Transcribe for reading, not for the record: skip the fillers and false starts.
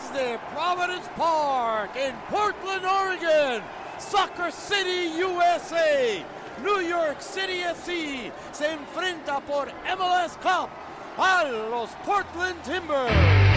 desde Providence Park in Portland, Oregon. Soccer City, USA. New York City FC se enfrenta por MLS Cup a los Portland Timbers.